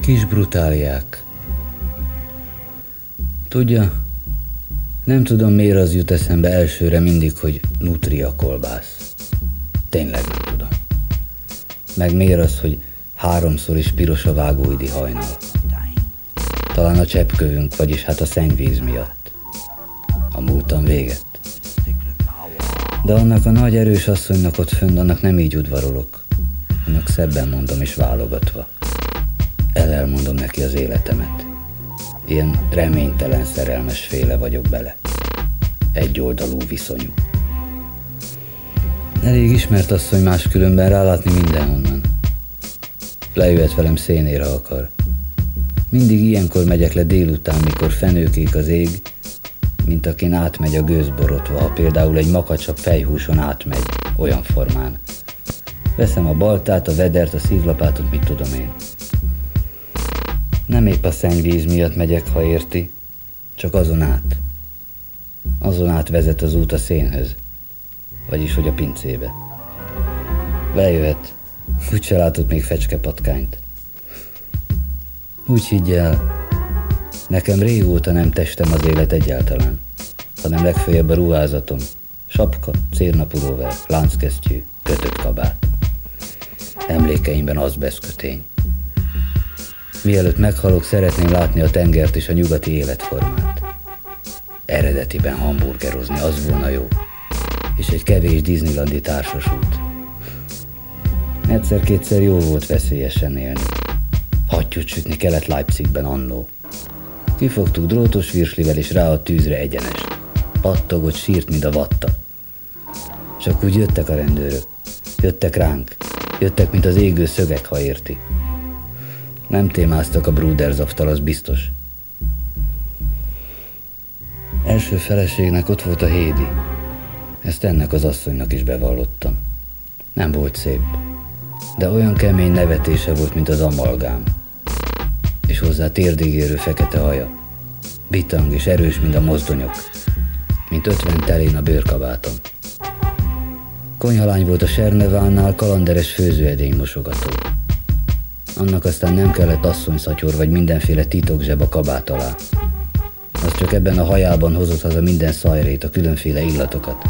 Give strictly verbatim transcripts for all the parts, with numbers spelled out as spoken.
Kis brutáliák. Tudja, nem tudom, miért az jut eszembe elsőre mindig, hogy nutria kolbász. Tényleg nem tudom. Meg miért az, hogy háromszor is piros a vágóidi hajnal. Talán a cseppkövünk, vagyis hát a szennyvíz miatt. A múltam véget. De annak a nagy erős asszonynak ott fönn, annak nem így udvarolok. Annak szebben mondom és válogatva. El-elmondom neki az életemet. Ilyen reménytelen szerelmes féle vagyok bele. Egyoldalú viszonyú. Elég ismert asszony máskülönben rálátni mindenhonnan. Lejöhet velem szénér, ha akar. Mindig ilyenkor megyek le délután, mikor fenőkék az ég, mint akin átmegy a gőzborotva, ha például egy makacsabb fejhúson átmegy, olyan formán. Veszem a baltát, a vedert, a szívlapátot, mit tudom én. Nem épp a szennyvíz miatt megyek, ha érti, csak azon át. Azon át vezet az út a szénhöz, vagyis hogy a pincébe. Lejöhet, úgyse látott még fecskepatkányt. Úgy higgy el, nekem régóta nem testem az élet egyáltalán, hanem legfeljebb a ruházatom. Sapka, cérnapulóver, lánckesztyű, kötött kabát. Emlékeimben azbesztkötény. Mielőtt meghalok, szeretném látni a tengert és a nyugati életformát. Eredetiben hamburgerozni, az volna jó. És egy kevés Disneylandi társasút. Egyszer-kétszer jó volt veszélyesen élni. Hattyút sütni kellett Leipzigben annó. Kifogtuk drótos virslivel és rá a tűzre egyenest. Pattogott, sírt, mint a vatta. Csak úgy jöttek a rendőrök. Jöttek ránk. Jöttek, mint az égő szögek, ha érti. Nem témáztak a Brudersaftal, az biztos. Első feleségnek ott volt a Hédi. Ezt ennek az asszonynak is bevallottam. Nem volt szép, de olyan kemény nevetése volt, mint az amalgám. És hozzá térdigérő fekete haja. Bitang és erős, mint a mozdonyok. Mint ötven telén a bőrkabátom. Konyhalány volt a Sernevánnál, kalanderes főzőedénymosogató. Annak aztán nem kellett asszonyszatyor vagy mindenféle titokzseb a kabát alá. Az csak ebben a hajában hozott haza minden szajrét, a különféle illatokat.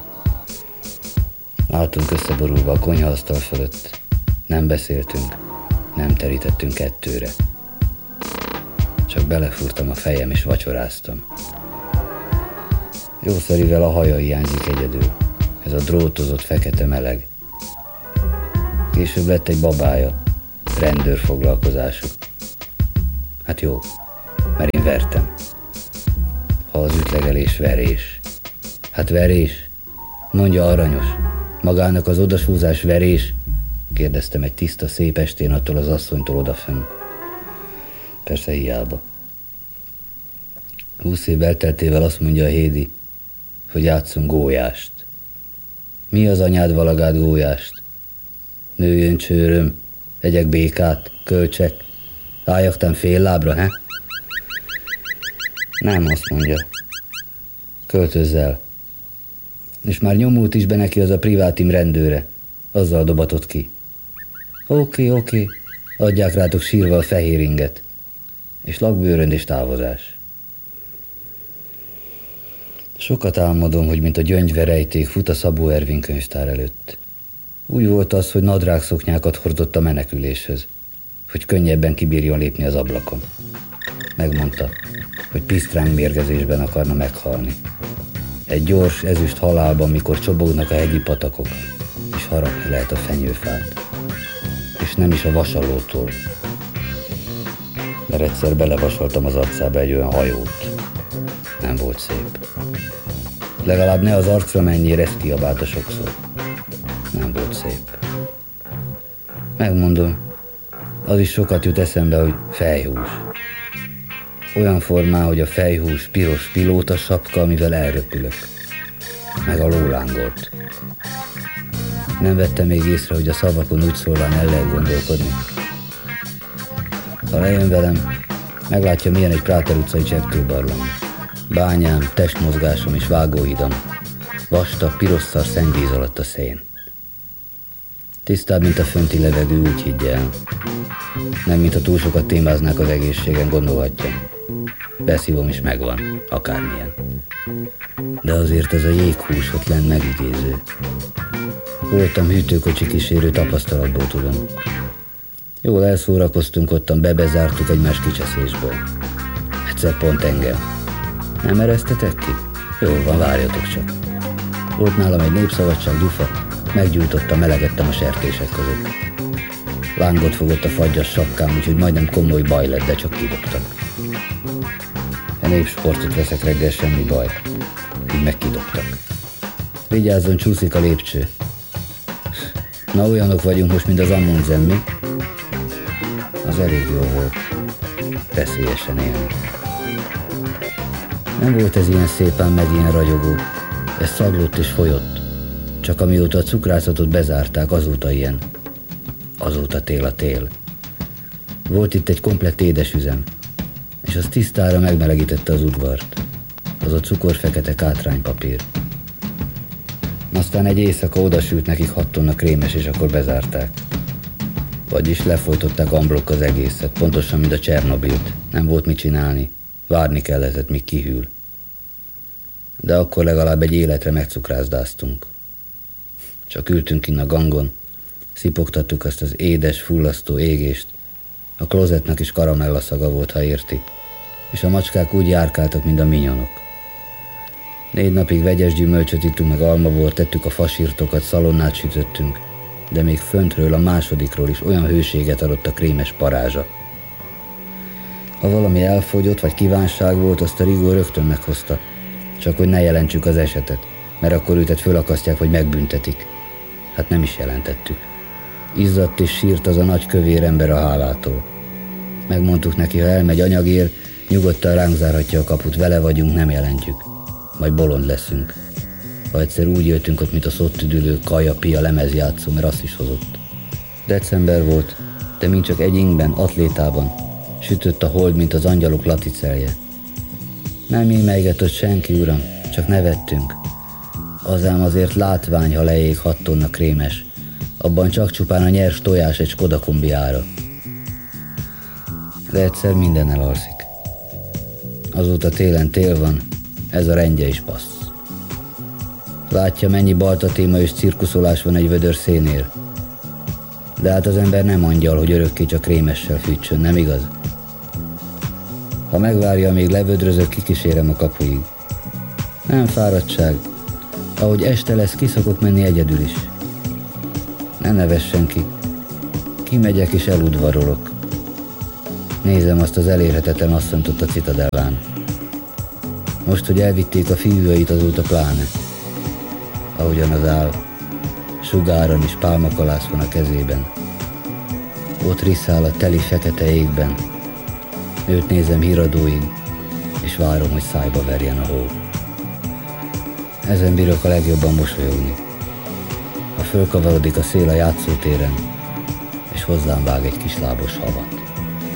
Álltunk összeborulva a konyhaasztal fölött. Nem beszéltünk, nem terítettünk kettőre. Csak belefúrtam a fejem és vacsoráztam. Jószerivel a haja hiányzik egyedül. Ez a drótozott fekete meleg. Később lett egy babája, rendőrfoglalkozású. Hát jó, mert én vertem. Ha az ütlegelés verés. Hát verés? Mondja, aranyos. Magának az odasúzás verés? Kérdeztem egy tiszta, szép estén attól az asszonytól odafönn. Persze hiába. Húsz év elteltével azt mondja a Hédi, hogy játszunk gólyást. Mi az anyád valagád gólyást? Nőjön csőröm, egyek békát, kölcsek, álljak fél lábra, he? Nem, azt mondja. Költözz el. És már nyomult is be neki az a privátim rendőre. Azzal dobatott ki. Oké, oké, adják rátok sírva a fehér inget. És lakbőrönd és távozás. Sokat álmodom, hogy mint a gyöngyverejték fut a Szabó Ervin könyvtár előtt. Úgy volt az, hogy nadrágszoknyákat hordott a meneküléshöz, hogy könnyebben kibírjon lépni az ablakon. Megmondta, hogy pisztráng mérgezésben akarna meghalni. Egy gyors, ezüst halálban, mikor csobognak a hegyi patakok, és harapni lehet a fenyőfát. És nem is a vasalótól, mert egyszer belevasaltam az arcába egy olyan hajót. Nem volt szép. Legalább ne az arcra menjél, ezt kiabálta sokszor. Nem volt szép. Megmondom, az is sokat jut eszembe, hogy fejhús. Olyan formán, hogy a fejhús piros pilóta sapka, amivel elröpülök. Meg a lólángolt. Nem vettem még észre, hogy a szavakon úgy szólván el lehet gondolkodni. Ha lejön velem, meglátja, milyen egy Práter utcai cseppkőbarlang. Bányám, testmozgásom és vágóhidam. Vastag, piros szar szennyvíz alatt a szén. Tisztább, mint a fönti levegő, úgy higgye el. Nem, mint ha túl sokat témáznák az egészségen, gondolhatja. Beszívom is megvan, akármilyen. De azért ez a jéghús ott lenn megigéző. Voltam hűtőkocsi kísérő, tapasztalatból tudom. Jól elszórakoztunk ottan, bebezártuk egymás kicseszésből. Egyszer pont engem. Nem eresztetek ki? Jól van, várjatok csak. Volt nálam egy népszabadság gyufa, meggyújtottam, melegettem a sertések között. Lángot fogott a fagyas sapkám, úgyhogy majdnem komoly baj lett, de csak kidobtak. A népsportot veszek reggel, semmi baj. Így meg kidobtak. Vigyázzon, csúszik a lépcső. Na, olyanok vagyunk most, mint az Amundsen, mi? Az elég jó volt. Veszélyesen élni. Nem volt ez ilyen szépen, meg ilyen ragyogó. Ez szaglott és folyott. Csak amióta a cukrászatot bezárták, azóta ilyen. Azóta tél a tél. Volt itt egy komplett édesüzem, és az tisztára megmelegítette az udvart. Az a cukorfekete kátránypapír. Aztán egy éjszaka odasült nekik hat tonna krémes, és akkor bezárták. Vagyis lefolytották amblokk az egészet, pontosan, mint a Csernobilt. Nem volt mit csinálni. Várni kellett, míg kihűl. De akkor legalább egy életre megcukrászdáztunk. Csak ültünk kinn a gangon, szipogtattuk azt az édes, fullasztó égést. A klozetnak is karamellaszaga volt, ha érti. És a macskák úgy járkáltak, mint a minyonok. Négy napig vegyes gyümölcsöt ittunk, meg almabort, tettük a fasírtokat, szalonnát sütöttünk, de még föntről, a másodikról is olyan hőséget adott a krémes parázsa. Ha valami elfogyott, vagy kívánság volt, azt a Rigó rögtön meghozta. Csak hogy ne jelentsük az esetet, mert akkor őtet fölakasztják, vagy megbüntetik. Hát nem is jelentettük. Izzadt és sírt az a nagy kövér ember a hálától. Megmondtuk neki, ha elmegy anyagért, nyugodtan ránk zárhatja a kaput, vele vagyunk, nem jelentjük. Majd bolond leszünk. Ha egyszer úgy jöttünk ott, mint a szottüdülő kaja, pia, lemezjátszó, mert azt is hozott. December volt, de mint csak egy ingben, atlétában. Sütött a hold, mint az angyalok laticelje. Nem émelygett ott senki, uram, csak nevettünk. Azám azért látvány, ha leég hat tonna krémes. Abban csak csupán a nyers tojás egy Skoda kombiára. De egyszer minden elalszik. Azóta télen tél van, ez a rendje is passz. Látja, mennyi baltatéma és cirkuszolás van egy vödör szénér. De hát az ember nem angyal, hogy örökké csak krémessel fűtsön, nem igaz? Ha megvárja, amíg levödrözök, kikísérem a kapuig. Nem fáradtság. Ahogy este lesz, ki szokok menni egyedül is. Ne nevessen ki. Kimegyek és eludvarolok. Nézem azt az elérhetetlen asszonyt ott a Citadellán. Most, hogy elvitték a fiújait, azóta pláne. Ahogyan az áll, sugáran és pálmakalász van a kezében. Ott riszál a teli fekete égben. Őt nézem híradóig, és várom, hogy szájba verjen a hó. Ezen bírok a legjobban mosolyogni. Ha fölkavarodik a szél a játszótéren, és hozzám vág egy kis lábos havat.